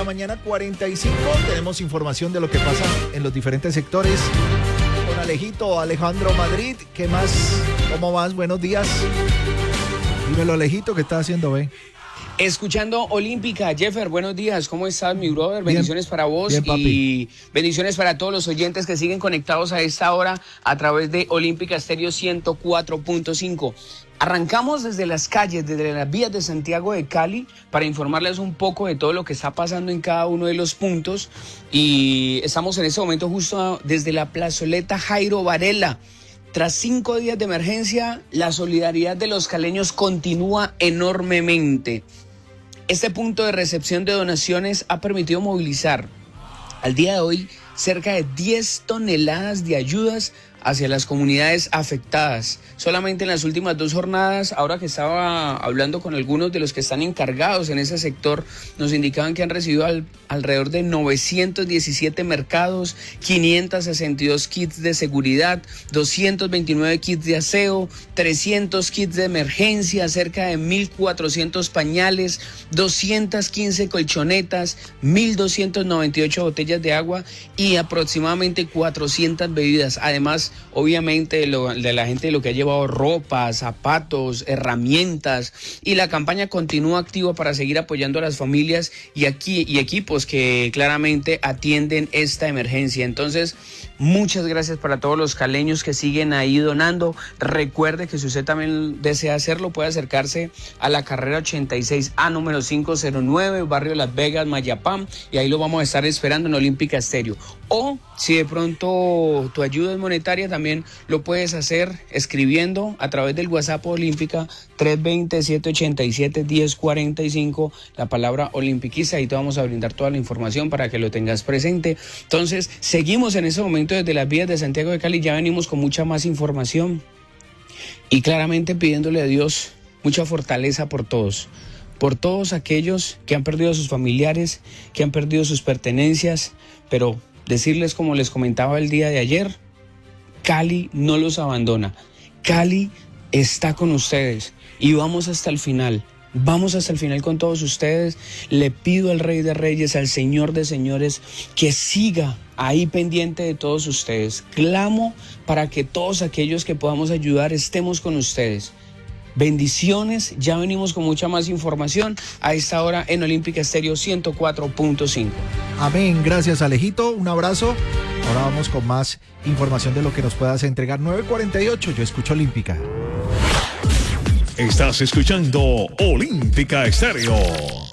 la mañana, 45. Tenemos información de lo que pasa en los diferentes sectores. Con Alejandro Madrid. ¿Qué más? ¿Cómo vas? Buenos días. Dímelo, Alejito, ¿qué estás haciendo, ve? Escuchando Olímpica. Jeffer, buenos días. ¿Cómo estás, mi brother? Bendiciones para vos bien, y bendiciones para todos los oyentes que siguen conectados a esta hora a través de Olímpica Estéreo 104.5. Arrancamos desde las calles, desde las vías de Santiago de Cali, para informarles un poco de todo lo que está pasando en cada uno de los puntos. Y estamos en este momento justo desde la plazoleta Jairo Varela. Tras 5 días de emergencia, la solidaridad de los caleños continúa enormemente. Este punto de recepción de donaciones ha permitido movilizar al día de hoy cerca de 10 toneladas de ayudas hacia las comunidades afectadas. Solamente en las últimas 2 jornadas, ahora que estaba hablando con algunos de los que están encargados en ese sector, nos indicaban que han recibido alrededor de 917 mercados, 562 kits de seguridad, 229 kits de aseo, 300 kits de emergencia, cerca de 1.400 pañales, 215 colchonetas, 1.298 botellas de agua y aproximadamente 400 bebidas. Además, obviamente, de la gente lo que ha llevado ropa, zapatos, herramientas, y la campaña continúa activa para seguir apoyando a las familias y equipos que claramente atienden esta emergencia. Entonces, muchas gracias para todos los caleños que siguen ahí donando. Recuerde que si usted también desea hacerlo, puede acercarse a la carrera 86A número 509, barrio Las Vegas, Mayapán, y ahí lo vamos a estar esperando en Olímpica Estéreo. O si de pronto tu ayuda es monetaria, también lo puedes hacer escribiendo a través del WhatsApp Olímpica 320-787-1045, la palabra Olimpiquiza, y te vamos a brindar toda la información para que lo tengas presente. Entonces, seguimos en ese momento desde las vías de Santiago de Cali, ya venimos con mucha más información y claramente pidiéndole a Dios mucha fortaleza por todos aquellos que han perdido a sus familiares, que han perdido sus pertenencias, pero decirles, como les comentaba el día de ayer, Cali no los abandona. Cali está con ustedes y vamos hasta el final. Vamos hasta el final con todos ustedes. Le pido al Rey de Reyes, al Señor de Señores, que siga ahí pendiente de todos ustedes. Clamo para que todos aquellos que podamos ayudar estemos con ustedes. Bendiciones, ya venimos con mucha más información a esta hora en Olímpica Estéreo 104.5. Amén, gracias, Alejito, un abrazo. Ahora vamos con más información de lo que nos puedas entregar. 9:48, yo escucho Olímpica. Estás escuchando Olímpica Estéreo.